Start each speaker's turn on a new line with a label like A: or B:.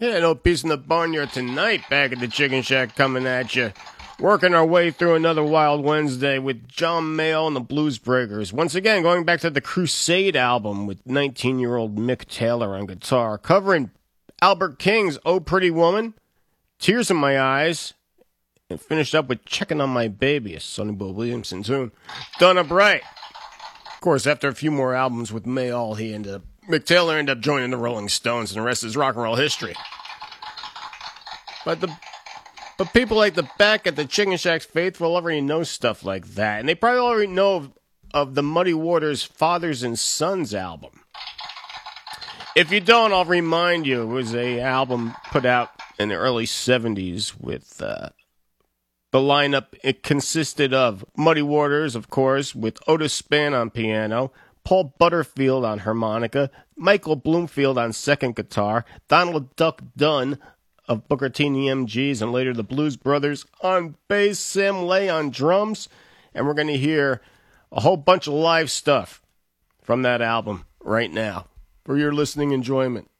A: Yeah, no peace in the barnyard tonight. Back at the Chicken Shack coming at you. Working our way through another Wild Wednesday with John Mayall and the Blues Breakers. Once again, going back to the Crusade album with 19-year-old Mick Taylor on guitar, covering Albert King's Oh Pretty Woman, Tears in My Eyes, and finished up with Checking on My Baby, a Sonny Boy Williamson tune. Donna Bright. Of course, after a few more albums with Mayall, Mick Taylor ended up joining the Rolling Stones, and the rest is rock and roll history. But people like the back at the Chicken Shack's faithful already know stuff like that, and they probably already know of the Muddy Waters Fathers and Sons album. If you don't, I'll remind you, it was an album put out in the early 70s with the lineup. It consisted of Muddy Waters, of course, with Otis Spann on piano, Paul Butterfield on harmonica, Michael Bloomfield on second guitar, Donald Duck Dunn of Booker T and the MGs, and later the Blues Brothers on bass, Sam Lay on drums, and we're going to hear a whole bunch of live stuff from that album right now for your listening enjoyment.